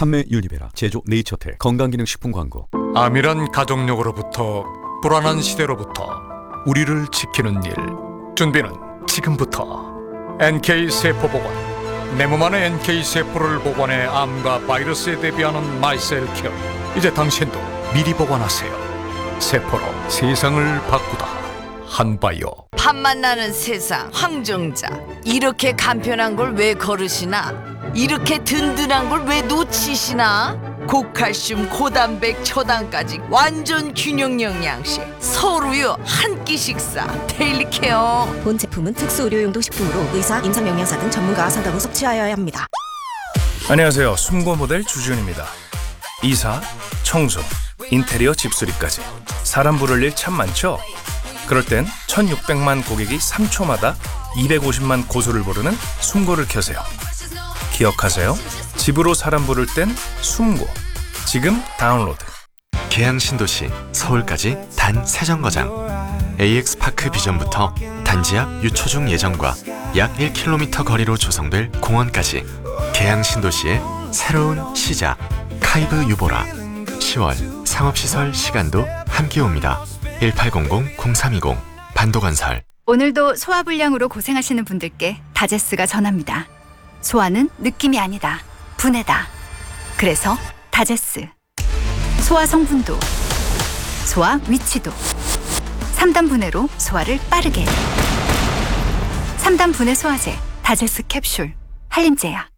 판매 유니베라, 제조 네이처텔, 건강기능식품 광고. 암이란 가족력으로부터 불안한 시대로부터 우리를 지키는 일. 준비는 지금부터. NK세포보관. 내 몸 안에 NK세포를 보관해 암과 바이러스에 대비하는 마이셀케어. 이제 당신도 미리 보관하세요. 세포로 세상을 바꾸다. 한바이오. 밥맛 나는 세상 황정자. 이렇게 간편한 걸 왜 거르시나? 이렇게 든든한 걸 왜 놓치시나? 고칼슘 고단백 초당까지 완전 균형 영양식 서울우유 한 끼 식사 데일리케어. 본 제품은 특수 의료용도 식품으로 의사, 임상영양사 등 전문가와 상담 후 섭취하여야 합니다. 안녕하세요. 숨고 모델 주준입니다. 이사, 청소, 인테리어 집수리까지 사람 부를 일 참 많죠? 그럴 땐 1600만 고객이 3초마다 250만 고소를 부르는 숨고를 켜세요. 기억하세요? 집으로 사람 부를 땐 숨고. 지금 다운로드. 계양 신도시 서울까지 단 3정거장. AX파크 비전부터 단지 앞 유초중 예정과 약 1km 거리로 조성될 공원까지 계양 신도시의 새로운 시작. 카이브 유보라. 10월 상업시설 시간도 함께 옵니다. 1800-0320 반도건설. 오늘도 소화불량으로 고생하시는 분들께 다제스가 전합니다. 소화는 느낌이 아니다. 분해다. 그래서 다제스. 소화 성분도, 소화 위치도 3단 분해로 소화를 빠르게. 3단 분해 소화제 다제스 캡슐 한림제약.